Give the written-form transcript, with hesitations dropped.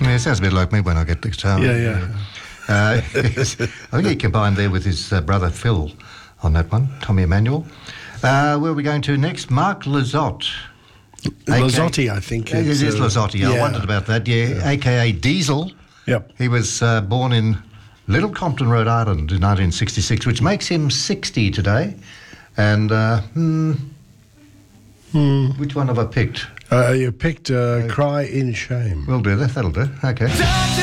Yeah, it sounds a bit like me when I get the guitar. Yeah. I think he combined there with his brother Phil on that one, Tommy Emmanuel. Where are we going to next? Mark Lizotte. Lizotte, I think. It is Lizotte. I wondered about that. Yeah, a.k.a. Diesel. Yep. He was born in Little Compton, Rhode Island in 1966, which makes him 60 today. And which one have I picked? You picked Cry in Shame. We'll do that. That'll do. Okay.